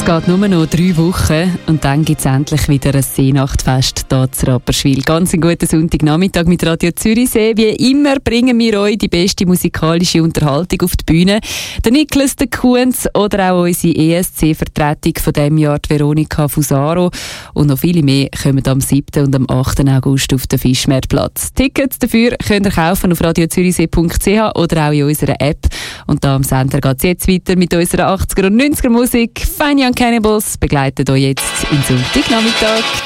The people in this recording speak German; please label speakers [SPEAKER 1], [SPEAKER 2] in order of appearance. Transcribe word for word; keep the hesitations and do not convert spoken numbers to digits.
[SPEAKER 1] Es geht nur noch drei Wochen und dann gibt es endlich wieder ein Seenachtfest hier zu Rapperswil. Ganz einen guten Sonntagnachmittag mit Radio Zürichsee. Wie immer bringen wir euch die beste musikalische Unterhaltung auf die Bühne. Der Niklas, der Kunz oder auch unsere E S C-Vertretung von diesem Jahr, die Veronika Fusaro. Und noch viele mehr kommen am siebten und am achten August auf den Fischmeerplatz. Tickets dafür könnt ihr kaufen auf radio zürichsee punkt c h oder auch in unserer App. Und da am Sender geht es jetzt weiter mit unserer achtziger und neunziger Musik. Fine Young Cannibals begleitet euch jetzt im Sonntagnachmittag.